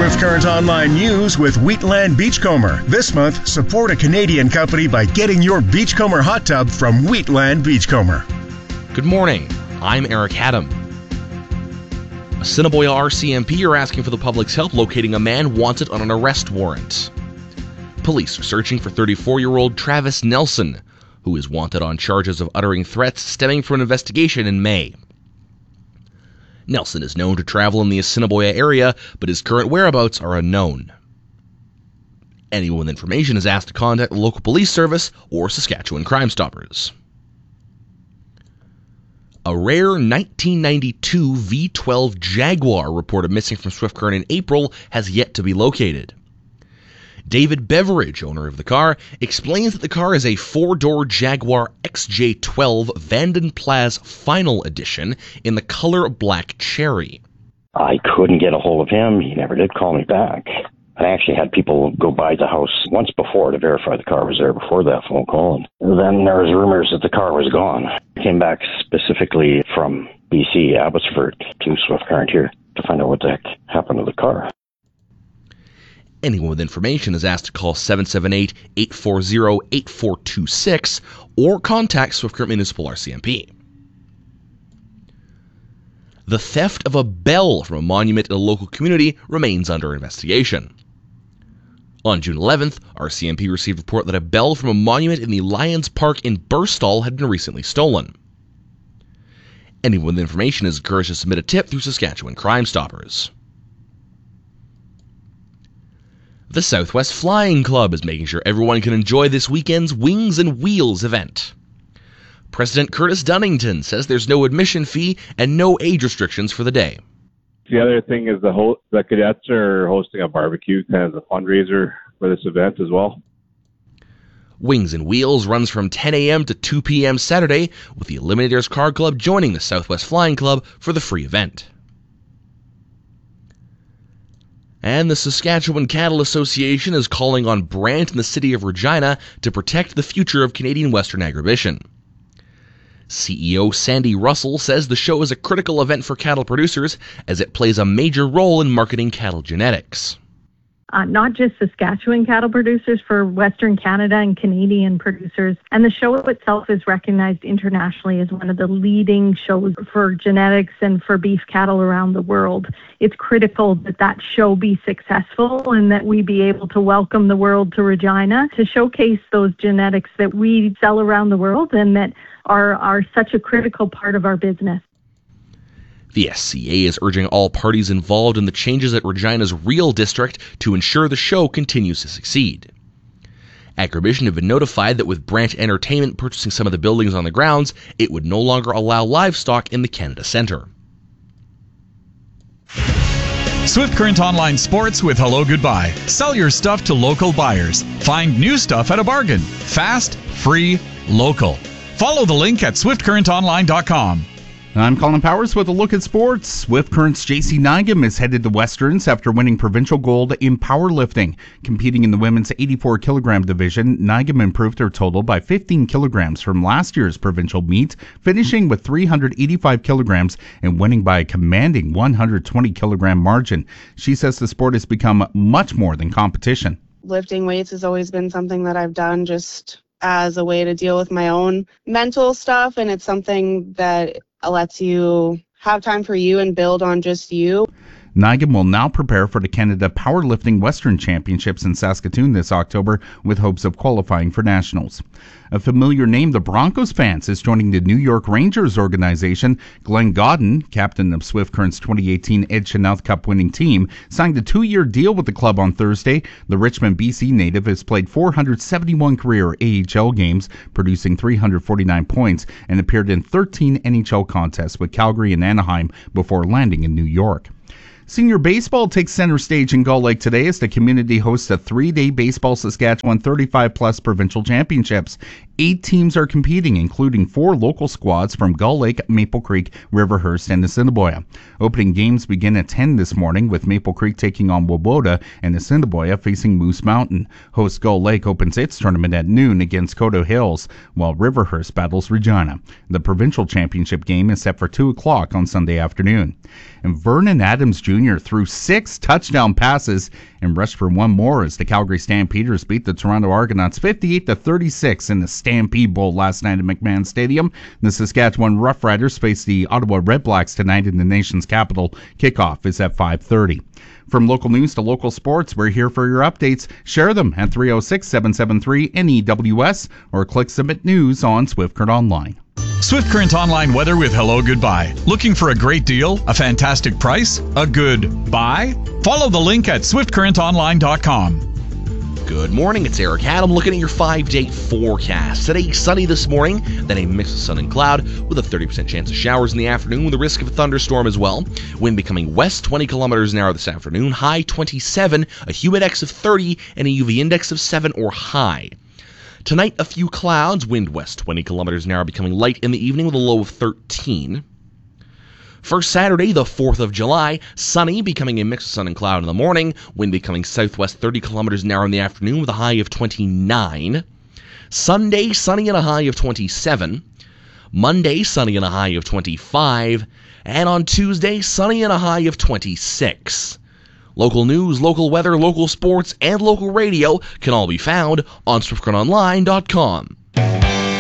Swift Current Online News with Wheatland Beachcomber. This month, support a Canadian company by getting your Beachcomber hot tub from Wheatland Beachcomber. Good morning. I'm Eric Haddam. Assiniboia RCMP are asking for the public's help locating a man wanted on an arrest warrant. Police are searching for 34-year-old Travis Nelson, who is wanted on charges of uttering threats stemming from an investigation in May. Nelson is known to travel in the Assiniboia area, but his current whereabouts are unknown. Anyone with information is asked to contact the local police service or Saskatchewan Crime Stoppers. A rare 1992 V12 Jaguar reported missing from Swift Current in April has yet to be located. David Beveridge, owner of the car, explains that the car is a four-door Jaguar XJ12 Vanden Plas Final Edition in the color black cherry. I couldn't get a hold of him. He never did call me back. I actually had people go by the house once before to verify the car was there before that phone call. And then there was rumors that the car was gone. I came back specifically from BC, Abbotsford, to Swift Current here to find out what the heck happened to the car. Anyone with information is asked to call 778-840-8426 or contact Swift Current Municipal RCMP. The theft of a bell from a monument in a local community remains under investigation. On June 11th, RCMP received a report that a bell from a monument in the Lions Park in Burstall had been recently stolen. Anyone with information is encouraged to submit a tip through Saskatchewan Crime Stoppers. The Southwest Flying Club is making sure everyone can enjoy this weekend's Wings and Wheels event. President Curtis Dunnington says there's no admission fee and no age restrictions for the day. The other thing is the cadets are hosting a barbecue kind of as a fundraiser for this event as well. Wings and Wheels runs from 10 a.m. to 2 p.m. Saturday, with the Eliminators Car Club joining the Southwest Flying Club for the free event. And the Saskatchewan Cattle Association is calling on Brant and the City of Regina to protect the future of Canadian Western agribition. CEO Sandy Russell says the show is a critical event for cattle producers as it plays a major role in marketing cattle genetics. Not just Saskatchewan cattle producers, for Western Canada and Canadian producers. And the show itself is recognized internationally as one of the leading shows for genetics and for beef cattle around the world. It's critical that that show be successful and that we be able to welcome the world to Regina to showcase those genetics that we sell around the world and that are such a critical part of our business. The SCA is urging all parties involved in the changes at Regina's Real District to ensure the show continues to succeed. Agribition have been notified that with Brant Entertainment purchasing some of the buildings on the grounds, it would no longer allow livestock in the Canada Centre. Swift Current Online Sports with Hello Goodbye. Sell your stuff to local buyers. Find new stuff at a bargain. Fast, free, local. Follow the link at swiftcurrentonline.com. I'm Colin Powers with a look at sports. Swift Current's JC Nygam is headed to Westerns after winning provincial gold in powerlifting. Competing in the women's 84-kilogram division, Nygam improved her total by 15 kilograms from last year's provincial meet, finishing with 385 kilograms and winning by a commanding 120-kilogram margin. She says the sport has become much more than competition. Lifting weights has always been something that I've done just as a way to deal with my own mental stuff, and it's something that lets you have time for you and build on just you. Nygam will now prepare for the Canada Powerlifting Western Championships in Saskatoon this October with hopes of qualifying for nationals. A familiar name the Broncos fans is joining the New York Rangers organization. Glenn Godden, captain of Swift Current's 2018 Ed Chynoweth Cup winning team, signed a 2-year deal with the club on Thursday. The Richmond, BC native has played 471 career AHL games, producing 349 points, and appeared in 13 NHL contests with Calgary and Anaheim before landing in New York. Senior baseball takes center stage in Gull Lake today as the community hosts a 3-day Baseball Saskatchewan 35-plus provincial championships. 8 teams are competing, including 4 local squads from Gull Lake, Maple Creek, Riverhurst, and Assiniboia. Opening games begin at 10 this morning, with Maple Creek taking on Woboda and Assiniboia facing Moose Mountain. Host Gull Lake opens its tournament at noon against Coteau Hills, while Riverhurst battles Regina. The provincial championship game is set for 2 o'clock on Sunday afternoon. And Vernon Adams Jr. threw 6 touchdown passes and rushed for 1 more as the Calgary Stampeders beat the Toronto Argonauts 58-36 in the Stampede Bowl last night at McMahon Stadium. The Saskatchewan Roughriders face the Ottawa Redblacks tonight in the nation's capital. Kickoff is at 5:30. From local news to local sports, we're here for your updates. Share them at 306-773-NEWS or click Submit News on Swift Current Online. Swift Current Online weather with Hello Goodbye. Looking for a great deal, a fantastic price, a good buy? Follow the link at swiftcurrentonline.com. Good morning, it's Eric Adam looking at your 5-day forecast. Today, sunny this morning, then a mix of sun and cloud with a 30% chance of showers in the afternoon with a risk of a thunderstorm as well. Wind becoming west 20 kilometers an hour this afternoon, high 27, a humidex of 30, and a UV index of 7 or high. Tonight, a few clouds, wind west 20 kilometers an hour becoming light in the evening with a low of 13. For Saturday, the 4th of July, sunny, becoming a mix of sun and cloud in the morning, wind becoming southwest 30 kilometers an hour in the afternoon with a high of 29. Sunday, sunny and a high of 27. Monday, sunny and a high of 25. And on Tuesday, sunny and a high of 26. Local news, local weather, local sports, and local radio can all be found on SwiftCurrentOnline.com.